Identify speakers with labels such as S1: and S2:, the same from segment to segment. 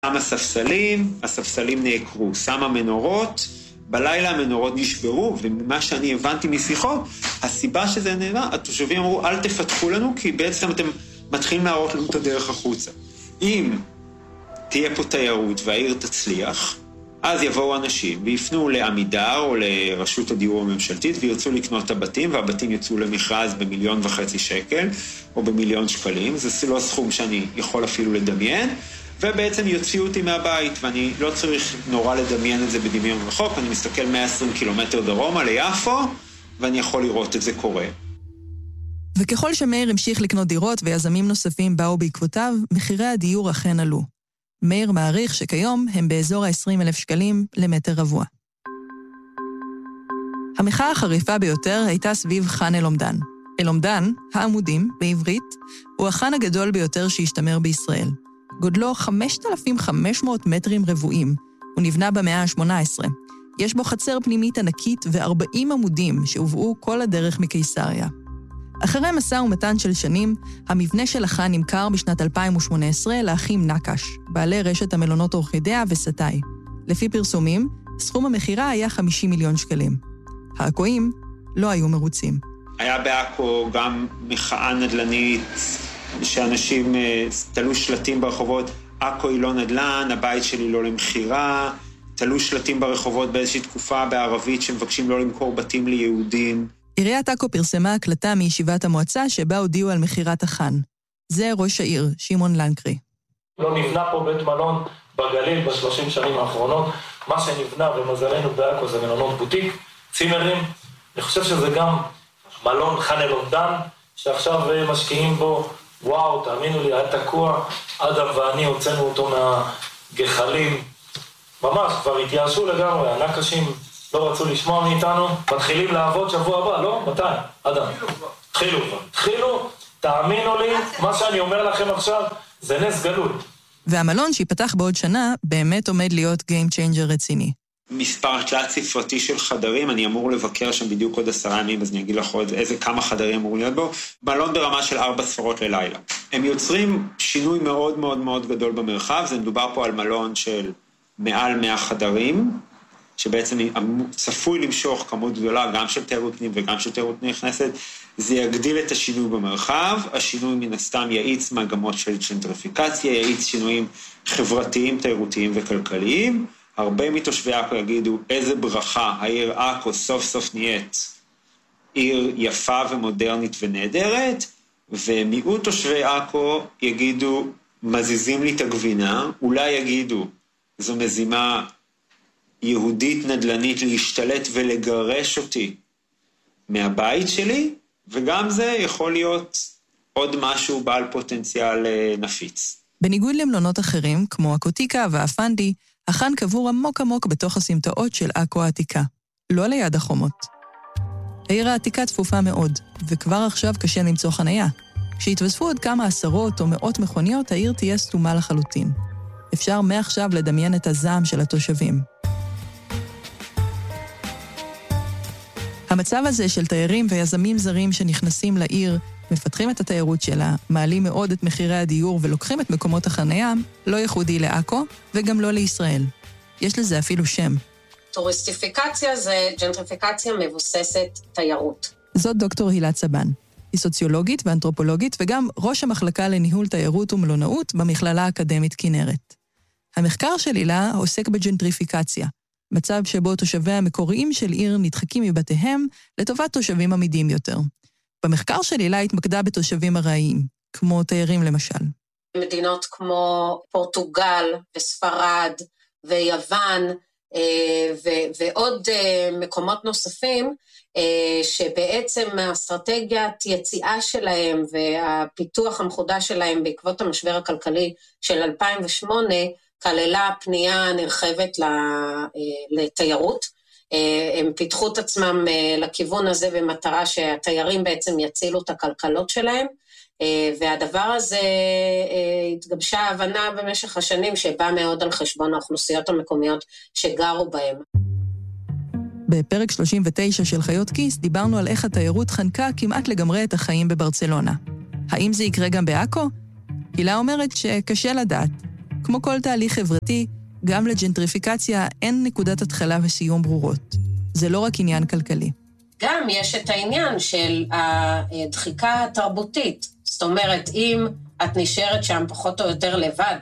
S1: שמה ספסלים, הספסלים נעקרו, שמה מנורות, בלילה המנורות נשברו, וממה שאני הבנתי משיחות, הסיבה שזה נראה, התושבים אמרו, אל תפתחו לנו, כי בעצם אתם מתחילים להראות לנו את הדרך החוצה. אם תהיה פה תיירות והעיר תצליח, אז יבואו אנשים ויפנו לעמידר או לרשות הדיור הממשלתית וירצו לקנות את הבתים, והבתים יצאו למכרז ב1.5 שקל או ב1,000,000 שקלים, זה לא סכום שאני יכול אפילו לדמיין, ובעצם יוציאו אותי מהבית, ואני לא צריך נורא לדמיין את זה בדמיון רחוק, אני מסתכל 120 קילומטר דרומה ליפו, ואני יכול לראות את זה קורה.
S2: וככל שמאיר המשיך לקנות דירות ויזמים נוספים באו בעקבותיו, מחירי הדיור אכן עלו. מאיר מעריך שכיום הם באזור ה-20,000 שקלים למטר רבוע. המחאה החריפה ביותר הייתה סביב חאן אל-עומדן. אל-עומדן, העמודים, בעברית, הוא החאן הגדול ביותר שהשתמר בישראל. גודלו 5,500 מטרים רבועים. הוא נבנה במאה ה-18. יש בו חצר פנימית ענקית ו40 עמודים שהובאו כל הדרך מקיסריה. אחרי משא ומתן של שנים, המבנה של החאן נמכר בשנת 2018 לאחים נקש, בעלי רשת המלונות אורחידאה וסטאי. לפי פרסומים, סכום המחירה היה 50 מיליון שקלים. העכואים לא היו מרוצים.
S1: היה בעכו גם מחאה נדל"נית, שאנשים תלו שלטים ברחובות, עכו היא לא נדל"ן, הבית שלי לא למחירה, תלו שלטים ברחובות באיזושהי תקופה בערבית שמבקשים לא למכור בתים ליהודים.
S2: עיריית עכו פרסמה הקלטה מישיבת המועצה שבה הודיעו על מחירת החאן. זה ראש העיר, שמעון לנקרי.
S3: לא נבנה פה בית מלון בגליל ב30 שנים האחרונות. מה שנבנה במזלנו בעכו זה מלונות בוטיק, צימרים. אני חושב שזה גם מלון חאן אל-עומדן, שעכשיו משקיעים בו. וואו, תאמינו לי, היה תקוע. אדם ואני הוצאנו אותו מהגחלים. ממש, כבר התייאשו לגמרי, הנקשים לא רצו לשמוע מאיתנו. מתחילים לעבוד שבוע הבא, לא? מתי? אדם. התחילו, תאמינו לי, מה שאני אומר לכם עכשיו, זה נס גלוי.
S2: והמלון שיפתח בעוד שנה באמת עומד להיות Game Changer רציני.
S1: מספר תלת ספרתי של חדרים, אני אמור לבקר שם בדיוק עוד 10 ימים, אז אני אגיד לך עוד כמה חדרים אמור להיות בו. מלון ברמה של 4 ספרות ללילה. הם יוצרים שינוי מאוד מאוד מאוד גדול במרחב, זה מדובר פה על מלון של מעל 100 חדרים, שבעצם צפוי למשוך כמות גדולה, גם של תיירות פנים וגם של תיירות נכנסת, זה יגדיל את השינוי במרחב, השינוי מן הסתם יעיץ מגמות של ג'נטריפיקציה, יעיץ שינויים חברתיים, תיירותיים וכלכליים, הרבה מתושבי עכו יגידו, איזה ברכה, העיר עכו סוף סוף נהיית עיר יפה ומודרנית ונהדרת, ומיעוט תושבי עכו יגידו, מזיזים לי את הגבינה, אולי יגידו, זו מזימה יהודית נדל"נית להשתלט ולגרש אותי מהבית שלי, וגם זה יכול להיות עוד משהו בעל פוטנציאל נפיץ.
S2: בניגוד למלונות אחרים, כמו הקוטיקה והפנדי, החאן קבור עמוק עמוק בתוך הסמטאות של עכו העתיקה, לא ליד החומות. העיר העתיקה צפופה מאוד, וכבר עכשיו קשה למצוא חנייה. כשהתווספו עוד כמה עשרות או מאות מכוניות, העיר תהיה סתומה לחלוטין. אפשר מעכשיו לדמיין את הזעם של התושבים. המצב הזה של תיירים ויזמים זרים שנכנסים לעיר, מפתחים את התיירות שלה, מעלים מאוד את מחירי הדיור ולוקחים את מקומות החנייה, לא ייחודי לעכו וגם לא לישראל. יש לזה אפילו שם.
S4: טוריסטיפיקציה זה ג'נטריפיקציה מבוססת תיירות.
S2: זאת דוקטור הילה צבן. היא סוציולוגית ואנתרופולוגית וגם ראש המחלקה לניהול תיירות ומלונאות במכללה האקדמית כנרת. המחקר של הילה עוסק בג'נטריפיקציה, מצב שבו תושבי המקוריים של עיר נדחקים מבתיהם לטובת תושבים עמידים יותר. במחקר של הילה התמקדה בתושבים ארעיים, כמו תיירים למשל.
S4: מדינות כמו פורטוגל וספרד ויוון ועוד מקומות נוספים, שבעצם האסטרטגיית יציאה שלהם והפיתוח המחודש שלהם בעקבות המשבר הכלכלי של 2008, כללה פנייה נרחבת לתיירות. הם פיתחו את עצמם לכיוון הזה במטרה שהתיירים בעצם יצילו את הכלכלות שלהם, והדבר הזה התגבשה ההבנה במשך השנים שבא מאוד על חשבון האוכלוסיות המקומיות שגרו בהם.
S2: בפרק 39 של חיות כיס דיברנו על איך התיירות חנקה כמעט לגמרי את החיים בברצלונה. האם זה יקרה גם בעכו? הילה אומרת שקשה לדעת. כמו כל תהליך חברתי, גם לג'נטריפיקציה אין נקודת התחלה וסיום ברורות. זה לא רק עניין כלכלי.
S4: גם יש את העניין של הדחיקה התרבותית. זאת אומרת, אם את נשארת שם פחות או יותר לבד,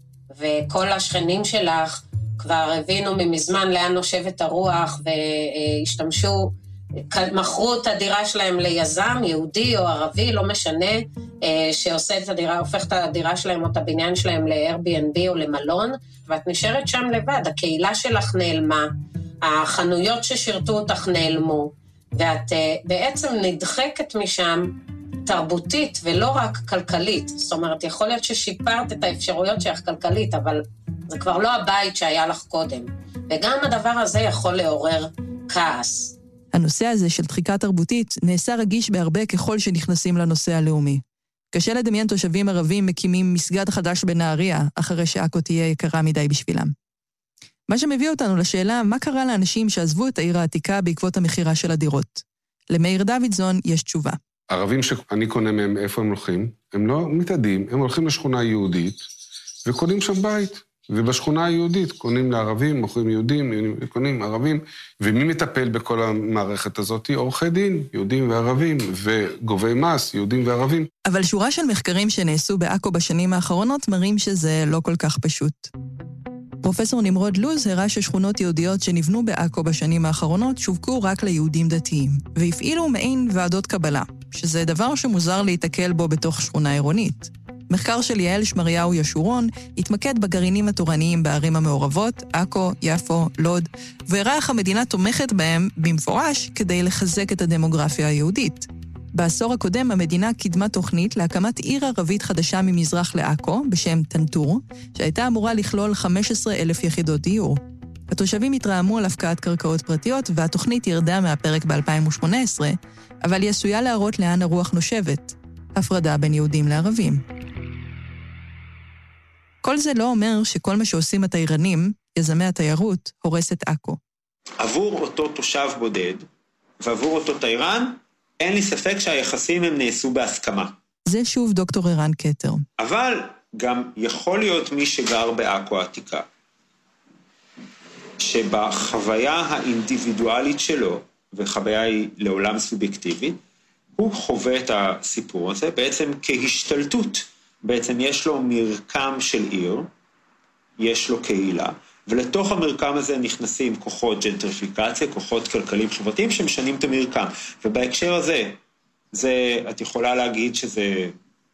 S4: וכל השכנים שלך כבר הבינו ממזמן לאן נושבת הרוח, והשתמשו, מכרו את הדירה שלהם ליזם, יהודי או ערבי, לא משנה, שעושה את הדירה, הופך את הדירה שלהם או את הבניין שלהם ל-Airbnb או למלון, ואת נשארת שם לבד, הקהילה שלך נעלמה, החנויות ששירתו אותך נעלמו, ואת בעצם נדחקת משם תרבותית ולא רק כלכלית. זאת אומרת, יכול להיות ששיפרת את האפשרויות שלך כלכלית, אבל זה כבר לא הבית שהיה לך קודם. וגם הדבר הזה יכול לעורר כעס.
S2: הנושא הזה של דחיקה תרבותית נעשה רגיש בהרבה ככל שנכנסים לנושא הלאומי. קשה לדמיין תושבים ערבים מקימים מסגד חדש בנהריה, אחרי שעכו תהיה יקרה מדי בשבילם. מה שמביא אותנו לשאלה, מה קרה לאנשים שעזבו את העיר העתיקה בעקבות המחירה של הדירות? למאיר דוידזון יש תשובה.
S5: ערבים שאני קונה מהם איפה הם הולכים, הם לא מתעדים, הם הולכים לשכונה יהודית וקונים שם בית. ובשכונה היהודית קונים לערבים, מוכרים יהודים, קונים ערבים, ומי מטפל בכל המערכת הזאת? עורכי דין, יהודים וערבים, וגובי מס, יהודים וערבים.
S2: אבל שורה של מחקרים שנעשו בעכו בשנים האחרונות מראים שזה לא כל כך פשוט. פרופסור נמרוד לוז הראה ששכונות יהודיות שנבנו בעכו בשנים האחרונות שווקו רק ליהודים דתיים, והפעילו מעין ועדות קבלה, שזה דבר שמוזר להתקל בו בתוך שכונה עירונית. מחקר של יעל שמריהו ישורון התמקד בגרעינים התורניים בערים המעורבות, עכו, יפו, לוד, והראה איך המדינה תומכת בהם במפורש כדי לחזק את הדמוגרפיה היהודית. בעשור הקודם המדינה קידמה תוכנית להקמת עיר ערבית חדשה ממזרח לעכו, בשם טנטור, שהייתה אמורה לכלול 15,000 יחידות דיור. התושבים התרעמו על הפקעת קרקעות פרטיות, והתוכנית ירדה מהפרק ב-2018, אבל היא עשויה להראות לאן הרוח נושבת, הפרדה בין יהודים לערבים. כל זה לא אומר שכל מה שעושים התיירנים, יזמי התיירות, הורס את עכו.
S1: עבור אותו תושב בודד, ועבור אותו תיירן, אין לי ספק שהיחסים הם נעשו בהסכמה.
S2: זה שוב דוקטור ערן קטר.
S1: אבל גם יכול להיות מי שגר בעכו העתיקה, שבחוויה האינדיבידואלית שלו, וחוויה היא לעולם סובייקטיבית, הוא חווה את הסיפור הזה בעצם כהשתלטות. בעצם יש לו מרקם של עיר, יש לו קהילה, ולתוך המרקם הזה נכנסים כוחות ג'נטריפיקציה, כוחות כלכליים חברתיים שמשנים את המרקם. ובהקשר הזה, את יכולה להגיד שזה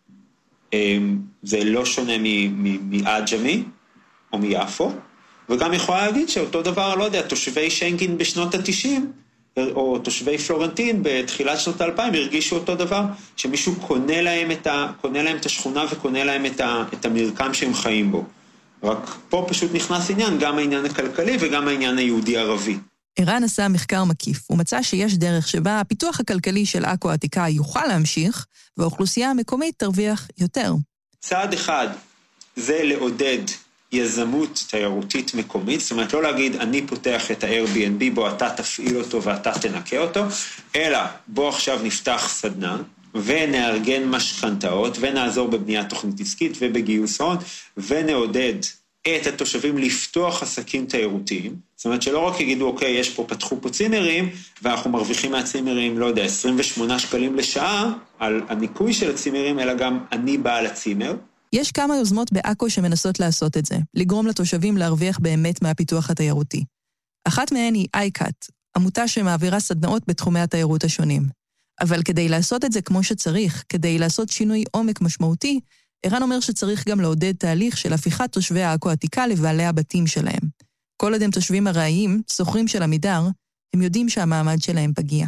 S1: לא שונה מעג'מי או מיפו, וגם יכולה להגיד שאותו דבר, לא יודע, תושבי שנקין בשנות ה-90, או תושבי פלורנטין בתחילת שנות ה-2000 הרגישו אותו דבר, שמישהו קונה להם את השכונה וקונה להם את המרקם שהם חיים בו. רק פה פשוט נכנס עניין, גם העניין הכלכלי וגם העניין היהודי-ערבי.
S2: ערן עשה מחקר מקיף, הוא מצא שיש דרך שבה הפיתוח הכלכלי של עכו העתיקה יוכל להמשיך, והאוכלוסייה המקומית תרוויח יותר.
S1: צעד אחד זה לעודד יזמות תיירותית מקומית, זאת אומרת לא להגיד אני פותח את ה-Airbnb בו אתה תפעיל אותו ואתה תנקה אותו, אלא בו עכשיו נפתח סדנה ונארגן משכנתאות ונעזור בבניית תוכנית עסקית ובגיוס הון ונעודד את התושבים לפתוח עסקים תיירותיים. זאת אומרת שלא רק יגידו אוקיי יש פה פתחו פה צימרים ואנחנו מרוויחים מהצימרים לא יודע 28 שקלים לשעה על הניקוי של הצימרים, אלא גם אני בעל הצימר.
S2: יש כמה יוזמות בעכו שמנסות לעשות את זה, לגרום לתושבים להרוויח באמת מהפיתוח התיירותי. אחת מהן היא ICAT, עמותה שמעבירה סדנאות בתחומי התיירות השונים. אבל כדי לעשות את זה כמו שצריך, כדי לעשות שינוי עומק משמעותי, ערן אומר שצריך גם לעודד תהליך של הפיכת תושבי עכו העתיקה לבעלי הבתים שלהם. כל עוד הם תושבים ארעיים, סוחרים של עמידר, הם יודעים שהמעמד שלהם פגיע.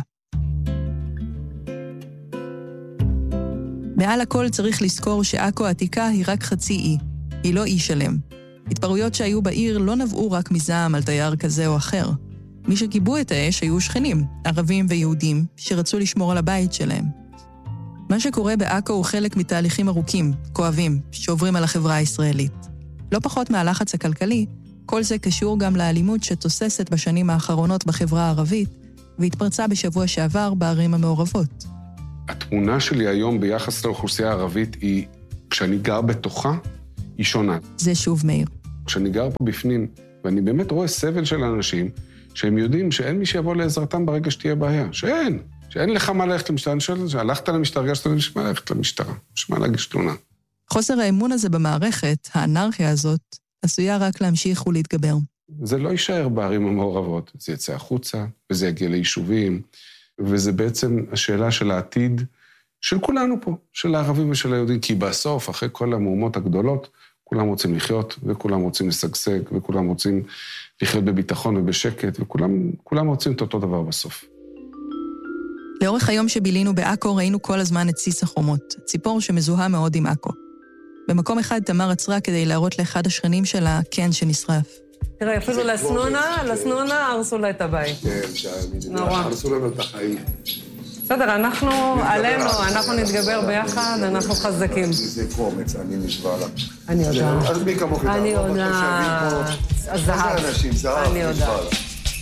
S2: מעל הכל צריך לזכור שעכו העתיקה היא רק חצי אי, היא לא אי שלם. התפרעויות שהיו בעיר לא נבעו רק מזעם על תייר כזה או אחר. מי שגיבו את האש היו שכנים, ערבים ויהודים, שרצו לשמור על הבית שלהם. מה שקורה בעכו הוא חלק מתהליכים ארוכים, כואבים, שעוברים על החברה הישראלית. לא פחות מהלחץ הכלכלי, כל זה קשור גם לאלימות שתוססת בשנים האחרונות בחברה הערבית, והתפרצה בשבוע שעבר בערים המעורבות.
S5: התמונה שלי היום ביחס לאוכלוסייה הערבית היא, כשאני גר בתוכה, היא שונה.
S2: זה שוב מאיר.
S5: כשאני גר פה בפנים, ואני באמת רואה סבל של אנשים, שהם יודעים שאין מי שיבוא לעזרתם ברגע שתהיה בעיה. שאין לך מה ללכת למשטרה. אני שואל את זה, הלכת למשטרה, הרגשת לשמה ללכת למשטרה. לשמה להגיש תלונה.
S2: חוסר האמון הזה במערכת, האנרכיה הזאת, עשויה רק להמשיך ולהתגבר.
S5: זה לא יישאר בערים המעורבות, זה יצא החוצה, וזה יגיע ליישובים, וזה בעצם השאלה של העתיד של כולנו פה, של הערבים ושל היהודים, כי בסוף, אחרי כל המהומות הגדולות, כולם רוצים לחיות, וכולם רוצים לשגשג, וכולם רוצים לחיות בביטחון ובשקט, וכולם רוצים את אותו דבר בסוף.
S2: לאורך היום שבילינו בעכו ראינו כל הזמן את סיס החומות, ציפור שמזוהה מאוד עם עכו. במקום אחד תמר עצרה כדי להראות לאחד השכנים שלה קן שנשרף.
S6: תראה, אפילו לסנונה הרסו לה את הבית.
S7: כן, נורא. הרסו לנו את החיים.
S6: בסדר, עלינו, אנחנו נתגבר ביחד, אנחנו חזקים.
S7: זה קומץ, אני נשבע לה.
S6: אני יודעת.
S7: אז מי כמוך יודעת.
S6: אני יודעת.
S7: הזהב. זה אנשים, זהב, נשבע לה.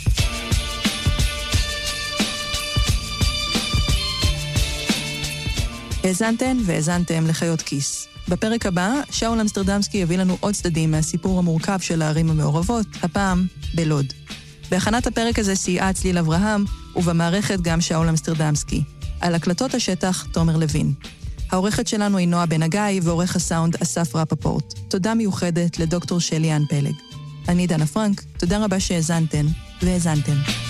S2: האזנתן והאזנתם לחיות כיס. בפרק הבא, שאול אמסטרדמסקי יביא לנו עוד צדדים מהסיפור המורכב של הערים המעורבות, הפעם בלוד. בהכנת הפרק הזה סייעה צליל אברהם, ובמערכת גם שאול אמסטרדמסקי. על הקלטות השטח, תומר לוין. העורכת שלנו היא נועה בן הגיא, ועורך הסאונד אסף רפפורט. תודה מיוחדת לדוקטור שלי אן פלג. אני דנה פרנק, תודה רבה שהאזנתן והאזנתם.